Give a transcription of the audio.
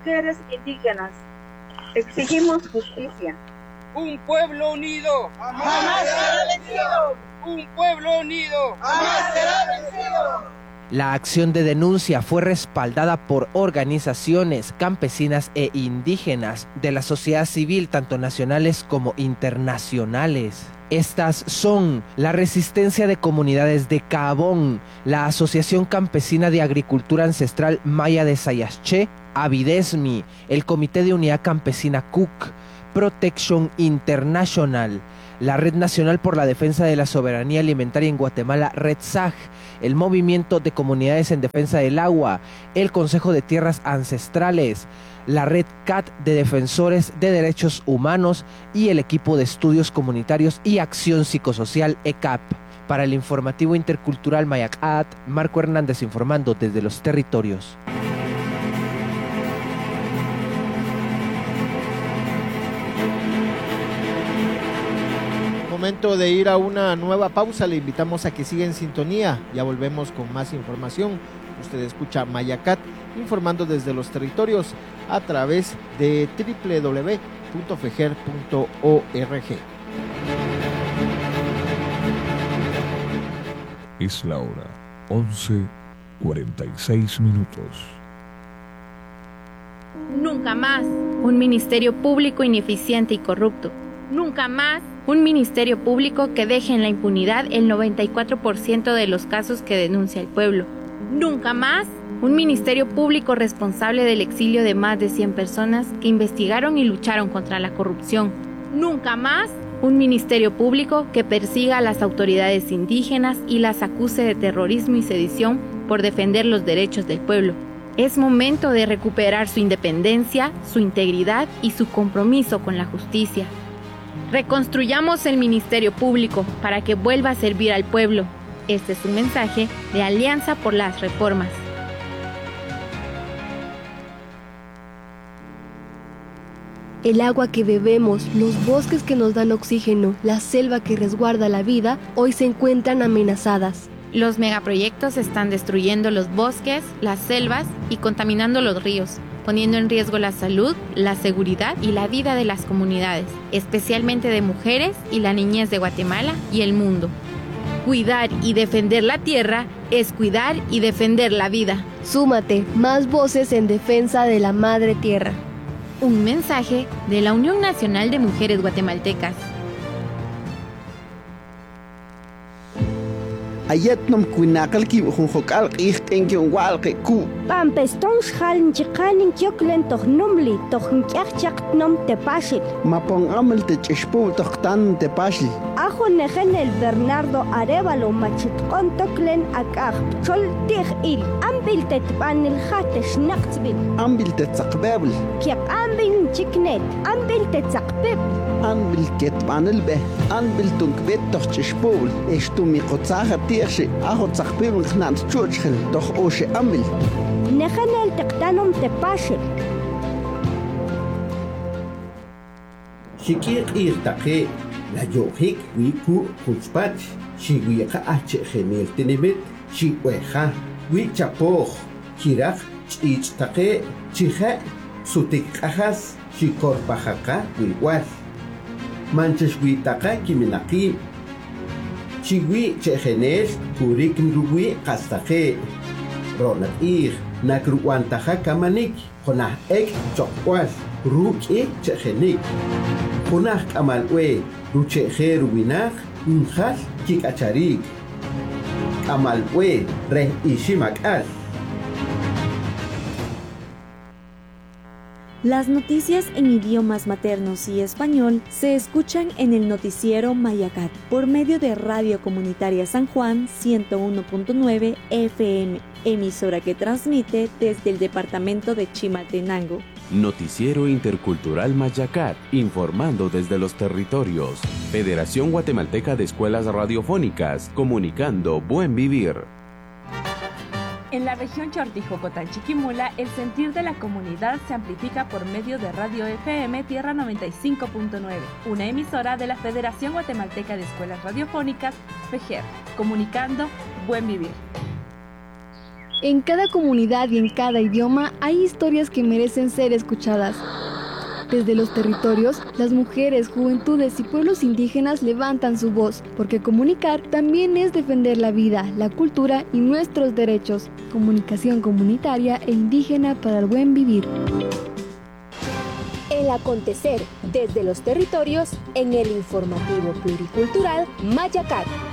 mujeres indígenas. Exigimos justicia. Un pueblo unido jamás será vencido. Un pueblo unido jamás será vencido. La acción de denuncia fue respaldada por organizaciones campesinas e indígenas de la sociedad civil, tanto nacionales como internacionales. Estas son la Resistencia de Comunidades de Caabón, la Asociación Campesina de Agricultura Ancestral Maya de Sayasché, Avidesmi, el Comité de Unidad Campesina Cook, Protection International, la Red Nacional por la Defensa de la Soberanía Alimentaria en Guatemala, REDSAG, el Movimiento de Comunidades en Defensa del Agua, el Consejo de Tierras Ancestrales, la Red CAT de Defensores de Derechos Humanos y el Equipo de Estudios Comunitarios y Acción Psicosocial ECAP. Para el Informativo Intercultural Mayacat, Marco Hernández informando desde los territorios. Momento de ir a una nueva pausa, le invitamos a que siga en sintonía, ya volvemos con más información. Usted escucha Mayacat informando desde los territorios a través de www.fejer.org. Es la hora 11:46. Nunca más un ministerio público ineficiente y corrupto. Nunca más un ministerio público que deje en la impunidad el 94% de los casos que denuncia el pueblo. Nunca más un ministerio público responsable del exilio de más de 100 personas que investigaron y lucharon contra la corrupción. Nunca más un ministerio público que persiga a las autoridades indígenas y las acuse de terrorismo y sedición por defender los derechos del pueblo. Es momento de recuperar su independencia, su integridad y su compromiso con la justicia. Reconstruyamos el Ministerio Público para que vuelva a servir al pueblo. Este es un mensaje de Alianza por las Reformas. El agua que bebemos, los bosques que nos dan oxígeno, la selva que resguarda la vida, hoy se encuentran amenazadas. Los megaproyectos están destruyendo los bosques, las selvas y contaminando los ríos, poniendo en riesgo la salud, la seguridad y la vida de las comunidades, especialmente de mujeres y la niñez de Guatemala y el mundo. Cuidar y defender la tierra es cuidar y defender la vida. Súmate, más voces en defensa de la madre tierra. Un mensaje de la Unión Nacional de Mujeres Guatemaltecas. ayatnom kunaqalki junjoqalqi ihq'inki unwalqi ku pampeston xalin chiqanin kyoklen tohnumli tohnkyaqchaqtnom tepashil mapon amal techishpu tohtan tepashil ajo nejen el Bernardo Arevalo machitqon toklen akaj chol tij il ambil tetpanil hatesh naqtsbil ambil tetzaqbabl kyak ambil chiknet ambil tetzaqbib ambil ketpanil be ambil tunkbet tochishpul eshtumi qotsaha tiershi ajo tsaqbib khnan chuchkhel doch oshe ambil nejen el teqtanom tepashil Shikir irtaqe la yohik wiku kuspach shiwiqa ahchegenel tinibet shiweja wichapoh kirak chichtaqe chija sutik ajas shikorpajaqa wiwal manchash witaqa kiminaqi chiwi chegenel kurik ruwi qastaqe ronat ir nakruwantaja kamanik jonah ek chokwal ruki chegenik Junaj kamalwe ruchejer winaj unjal kikacharik kamalwe re ishimakal. Las noticias en idiomas maternos y español se escuchan en el noticiero Mayacat por medio de Radio Comunitaria San Juan 101.9 FM, emisora que transmite desde el departamento de Chimaltenango. Noticiero Intercultural Mayacat, informando desde los territorios. Federación Guatemalteca de Escuelas Radiofónicas, comunicando buen vivir. En la región Chortijocotán-Chiquimula, el sentir de la comunidad se amplifica por medio de Radio FM Tierra 95.9, una emisora de la Federación Guatemalteca de Escuelas Radiofónicas, FEJER, comunicando buen vivir. En cada comunidad y en cada idioma hay historias que merecen ser escuchadas. Desde los territorios, las mujeres, juventudes y pueblos indígenas levantan su voz, porque comunicar también es defender la vida, la cultura y nuestros derechos. Comunicación comunitaria e indígena para el buen vivir. El acontecer desde los territorios en el informativo pluricultural Mayacat.